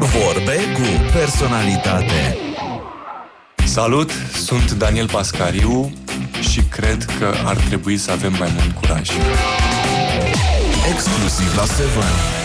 Vorbe cu personalitate. Salut, sunt Daniel Pascariu și cred că ar trebui să avem mai mult curaj. Exclusiv la Seven.